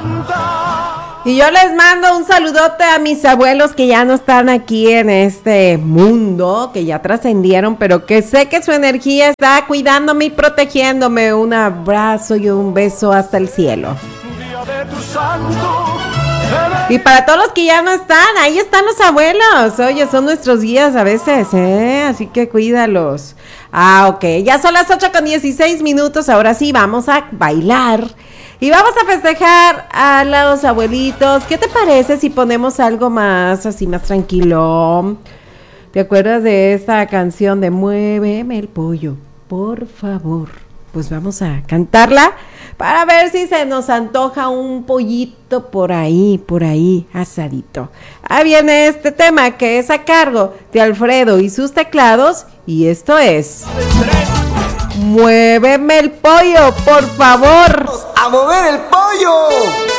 Y yo les mando un saludote a mis abuelos que ya no están aquí en este mundo, que ya trascendieron, pero que sé que su energía está cuidándome y protegiéndome. Un abrazo y un beso hasta el cielo. Y para todos los que ya no están, ahí están los abuelos. Oye, son nuestros guías a veces, así que cuídalos. Ok, ya son las 8:16. Ahora sí, vamos a bailar. Y vamos a festejar a los abuelitos. ¿Qué te parece si ponemos algo más, así más tranquilo? ¿Te acuerdas de esta canción de Muéveme el pollo, por favor? Pues vamos a cantarla para ver si se nos antoja un pollito por ahí, asadito. Ahí viene este tema que es a cargo de Alfredo y sus teclados. Y esto es... Muéveme el pollo, por favor. ¡A mover el pollo!